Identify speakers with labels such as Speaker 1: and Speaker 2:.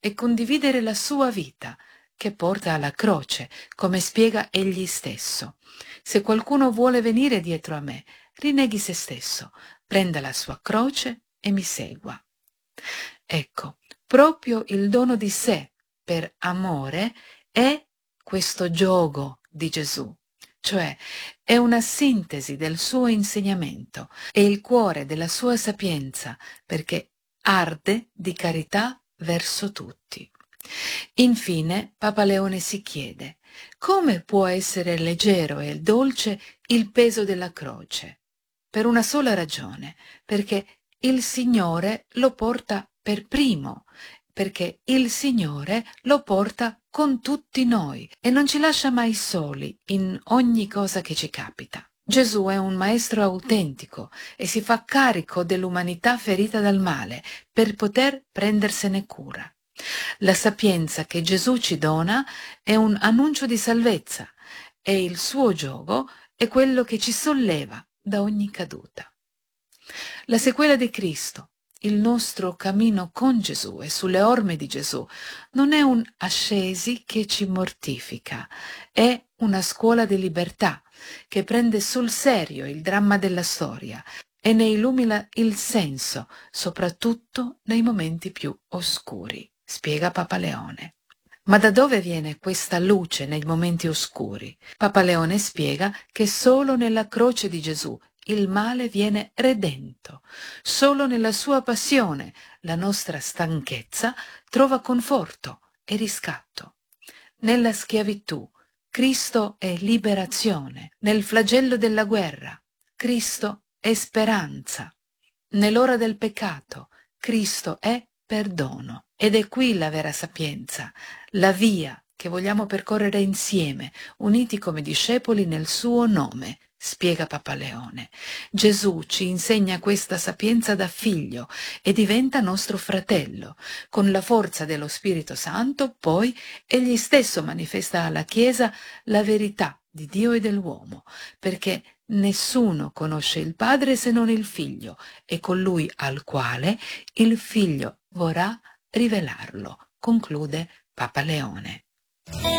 Speaker 1: e condividere la sua vita, che porta alla croce, come spiega egli stesso. Se qualcuno vuole venire dietro a me, rinneghi se stesso, prenda la sua croce e mi segua. Ecco, proprio il dono di sé per amore è questo giogo di Gesù, cioè è una sintesi del suo insegnamento, è il cuore della sua sapienza, perché arde di carità verso tutti. Infine, Papa Leone si chiede: come può essere leggero e dolce il peso della croce? Per una sola ragione, perché il Signore lo porta per primo, perché il Signore lo porta con tutti noi e non ci lascia mai soli in ogni cosa che ci capita. Gesù è un maestro autentico e si fa carico dell'umanità ferita dal male per poter prendersene cura. La sapienza che Gesù ci dona è un annuncio di salvezza e il suo giogo è quello che ci solleva da ogni caduta. La sequela di Cristo, il nostro cammino con Gesù e sulle orme di Gesù, non è un ascesi che ci mortifica, è una scuola di libertà che prende sul serio il dramma della storia e ne illumina il senso, soprattutto nei momenti più oscuri, spiega Papa Leone. Ma da dove viene questa luce nei momenti oscuri? Papa Leone spiega che solo nella croce di Gesù il male viene redento. Solo nella sua passione la nostra stanchezza trova conforto e riscatto. Nella schiavitù Cristo è liberazione. Nel flagello della guerra Cristo è speranza. Nell'ora del peccato Cristo è perdono. Ed è qui la vera sapienza, la via che vogliamo percorrere insieme, uniti come discepoli nel suo nome, spiega Papa Leone. Gesù ci insegna questa sapienza da figlio e diventa nostro fratello. Con la forza dello Spirito Santo, poi, egli stesso manifesta alla Chiesa la verità di Dio e dell'uomo, perché nessuno conosce il Padre se non il Figlio, e colui al quale il Figlio vorrà rivelarlo, conclude Papa Leone.